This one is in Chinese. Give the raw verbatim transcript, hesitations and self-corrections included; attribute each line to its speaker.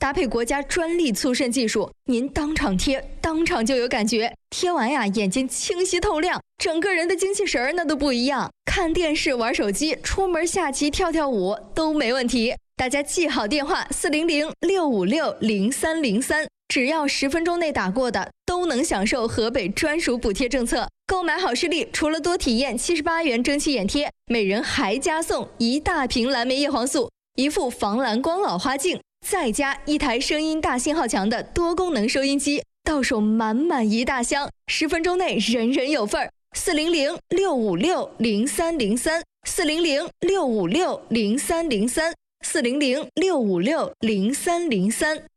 Speaker 1: 搭配国家专利促渗技术，您当场贴，当场就有感觉。贴完呀，眼睛清晰透亮，整个人的精气神儿那都不一样。看电视、玩手机、出门下棋、跳跳舞都没问题。大家记好电话：四零零六五六零三零三，只要十分钟内打过的，都能享受河北专属补贴政策。购买好视力，除了多体验七十八元蒸汽眼贴，每人还加送一大瓶蓝莓叶黄素、一副防蓝光老花镜，再加一台声音大信号强的多功能收音机，到手满满一大箱，十分钟内人人有份儿。四零零六五六零三零三，四零零六五六零三零三，四零零六五六零三零三。